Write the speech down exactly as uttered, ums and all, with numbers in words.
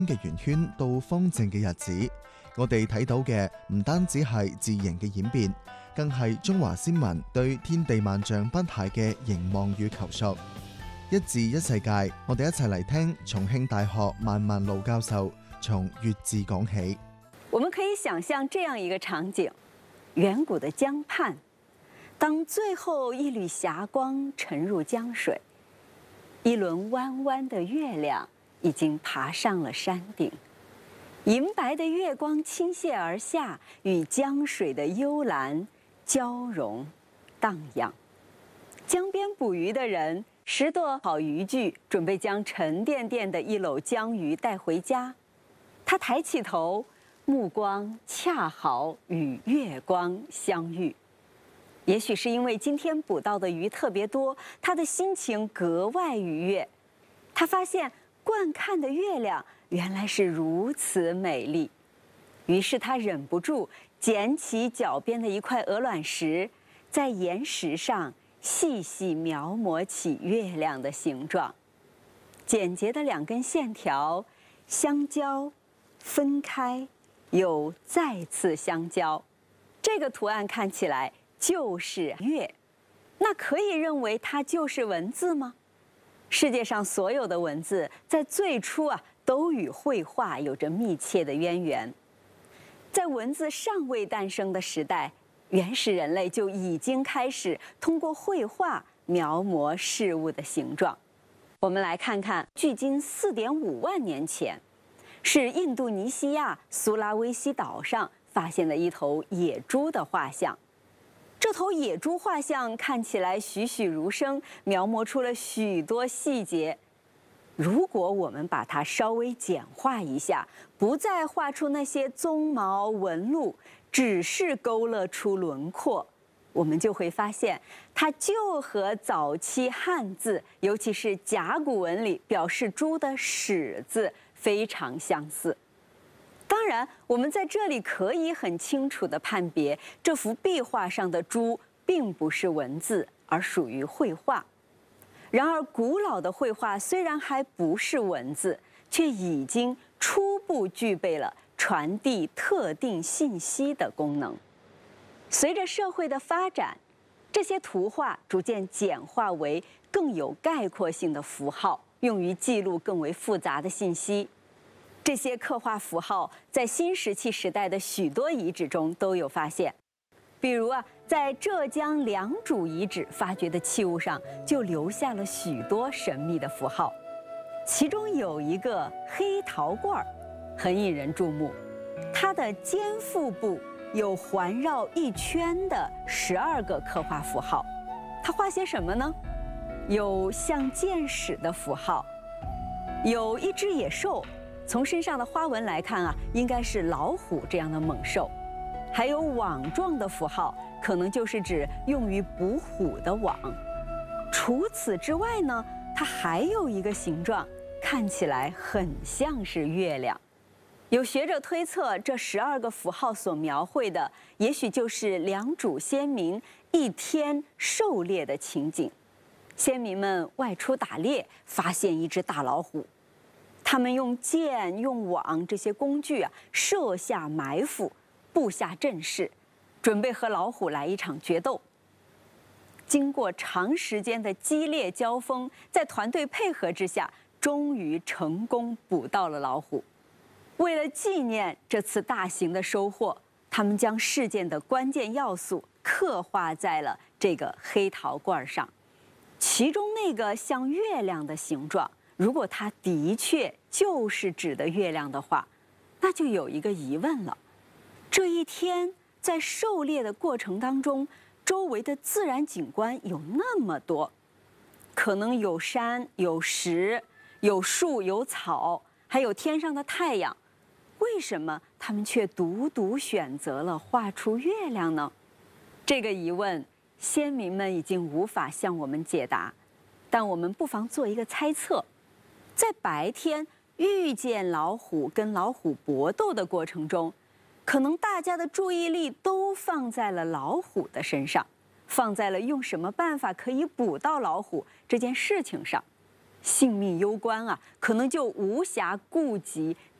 嘅圓圈到方正嘅日子，我哋睇到嘅唔單止係字形嘅演變，更係中華先民對天地萬象不懈嘅凝望與求索。一字一世界，我哋一齊嚟聽重慶大學萬萬路教授從粵字講起。 我們可以想象這樣一個場景：遠古的江畔，當最後一縷霞光沉入江水，一輪彎彎的月亮已經爬上了山頂，銀白的月光傾瀉而下，與江水的幽藍交融蕩漾。江邊捕魚的人拾掇好漁具，準備將沉甸甸的一簍江魚帶回家。他抬起頭，目光恰好與月光相遇。也許是因為今天捕到的魚特別多，他的心情格外愉悅。他發現觀看的月亮原來是如此美麗，於是他忍不住撿起腳邊的一塊鵝卵石，在岩石上細細描摹起月亮的形狀。簡潔的兩根線條相交、分開，又再次相交，這個圖案看起來就是月。那可以認為它就是文字嗎？世界上所有的文字在最初啊，都與繪畫有着密切的淵源。在文字尚未誕生的時代，原始人類就已經開始通過繪畫描摹事物的形狀。我們來看看，距今四點五萬年前，是印度尼西亞蘇拉威西島上發現的一頭野豬的畫像。這頭野豬畫像看起來栩栩如生，描摹出了許多細節。如果我們把它稍微簡化一下，不再畫出那些鬃毛紋路，只是勾勒出輪廓，我們就會發現，它就和早期漢字，尤其是甲骨文裡表示豬的始字非常相似。當然，我們在這裡可以很清楚地判別，這幅壁畫上的豬並不是文字，而屬於繪畫。然而，古老的繪畫雖然還不是文字，卻已經初步具備了傳遞特定信息的功能。隨着社會的發展，這些圖畫逐漸簡化為更有概括性的符號，用於記錄更為複雜的信息。這些刻畫符號在新石器時代的許多遺址中都有發現，比如啊，在浙江良渚遺址發掘的器物上就留下了許多神秘的符號，其中有一個黑陶罐，很引人注目。它的肩腹部有環繞一圈的十二個刻畫符號，它畫些什麼呢？有像箭矢的符號，有一隻野獸。從身上的花紋來看啊，應該是老虎這樣的猛獸，還有網狀的符號，可能就是指用於捕虎的網。除此之外呢，它還有一個形狀，看起來很像是月亮。有學者推測，這十二個符號所描繪的，也許就是良渚先民一天狩獵的情景。先民們外出打獵，發現一隻大老虎。他們用箭、用網這些工具啊，設下埋伏，布下陣勢，準備和老虎來一場決鬥。經過長時間的激烈交鋒，在團隊配合之下，終於成功捕到了老虎。為了紀念這次大型的收穫，他們將事件的關鍵要素刻畫在了這個黑陶罐上，其中那個像月亮的形狀，如果它的確就是指的月亮的話，那就有一個疑問了：這一天在狩獵的過程當中，周圍的自然景觀有那麼多，可能有山、有石、有樹、有草，還有天上的太陽，為什麼他們卻獨獨選擇了畫出月亮呢？這個疑問，先民們已經無法向我們解答，但我們不妨做一個猜測。在白天遇見老虎跟老虎搏鬥的過程中，可能大家的注意力都放在了老虎的身上，放在了用什麼辦法可以捕到老虎這件事情上。 性命攸关啊，可能就无暇顾及